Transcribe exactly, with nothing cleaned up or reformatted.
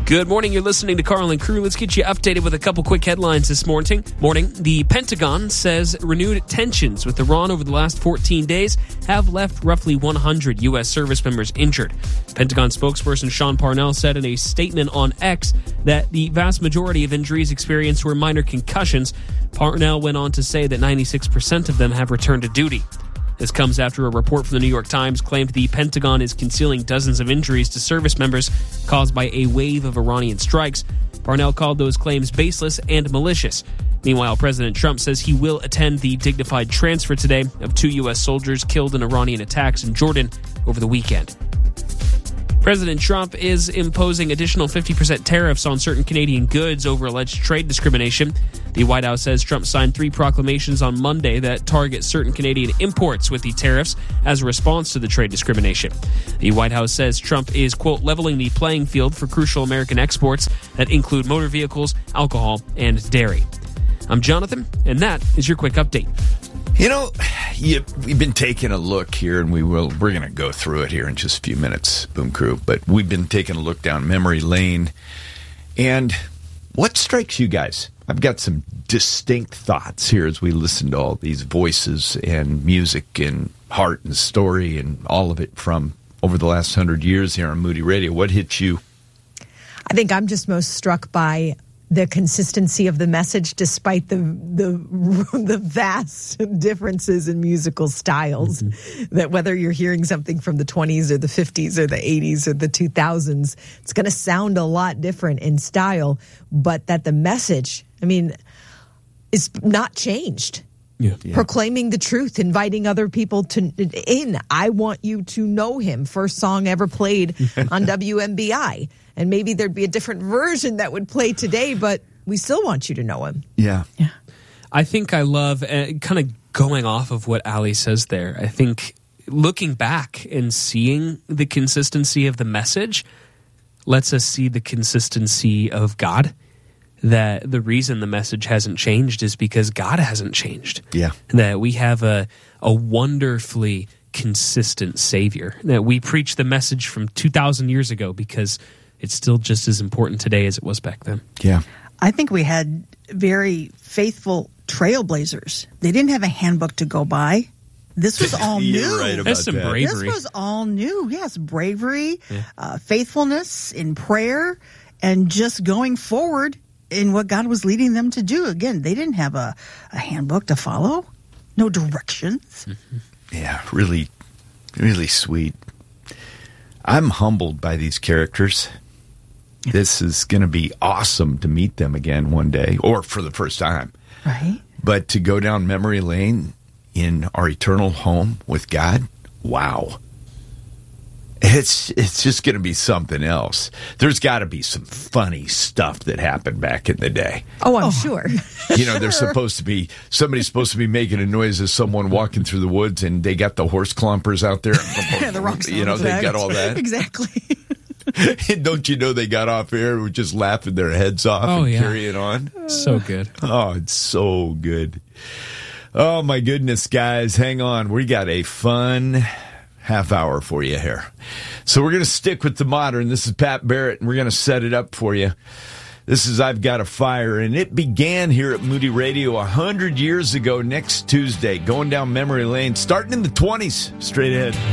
Good morning. You're listening to Carl and Crew. Let's get you updated with a couple quick headlines this morning. Morning. The Pentagon says renewed tensions with Iran over the last fourteen days have left roughly one hundred U S service members injured. Pentagon spokesperson Sean Parnell said in a statement on X that the vast majority of injuries experienced were minor concussions. Parnell went on to say that ninety-six percent of them have returned to duty. This comes after a report from the New York Times claimed the Pentagon is concealing dozens of injuries to service members caused by a wave of Iranian strikes. Parnell called those claims baseless and malicious. Meanwhile, President Trump says he will attend the dignified transfer today of two U S soldiers killed in Iranian attacks in Jordan over the weekend. President Trump is imposing additional fifty percent tariffs on certain Canadian goods over alleged trade discrimination. The White House says Trump signed three proclamations on Monday that target certain Canadian imports with the tariffs as a response to the trade discrimination. The White House says Trump is, quote, leveling the playing field for crucial American exports that include motor vehicles, alcohol, and dairy. I'm Jonathan, and that is your quick update. You know, you, we've been taking a look here, and we will, we're going to go through it here in just a few minutes, Boom Crew. But we've been taking a look down memory lane. And what strikes you guys? I've got some distinct thoughts here as we listen to all these voices and music and heart and story and all of it from over the last hundred years here on Moody Radio. What hits you? I think I'm just most struck by the consistency of the message, despite the the the vast differences in musical styles. Mm-hmm. That whether you're hearing something from the twenties or the fifties or the eighties or the two thousands, it's going to sound a lot different in style, but that the message, I mean, is not changed. Yeah. Yeah. Proclaiming the truth, inviting other people to in. I want you to know him. First song ever played on W M B I. And maybe there'd be a different version that would play today, but we still want you to know him. Yeah. Yeah. I think I love, uh, kind of going off of what Ali says there, I think looking back and seeing the consistency of the message lets us see the consistency of God. That the reason the message hasn't changed is because God hasn't changed. Yeah. That we have a, a wonderfully consistent Savior. That we preach the message from two thousand years ago because it's still just as important today as it was back then. Yeah. I think we had very faithful trailblazers. They didn't have a handbook to go by. This was all You're new. right about That's some that. bravery. This was all new. Yes, bravery, Yeah. uh, faithfulness in prayer, and just going forward in what God was leading them to do. Again, they didn't have a, a handbook to follow, no directions. Mm-hmm. Yeah, really, really sweet. I'm humbled by these characters. This is going to be awesome to meet them again one day, or for the first time. Right. But to go down memory lane in our eternal home with God, wow. It's it's just going to be something else. There's got to be some funny stuff that happened back in the day. Oh, I'm oh. sure. You know, there's supposed to be, somebody's supposed to be making a noise as someone walking through the woods, and they got the horse clumpers out there. Yeah, the rock You know, they got all that. Exactly. Don't you know they got off air and were just laughing their heads off oh, and yeah. carrying on? So good. Oh, it's so good. Oh, my goodness, guys. Hang on. We got a fun half hour for you here. So we're going to stick with the modern. This is Pat Barrett, and we're going to set it up for you. This is I've Got a Fire, and it began here at Moody Radio one hundred years ago next Tuesday, going down memory lane, starting in the twenties, straight ahead.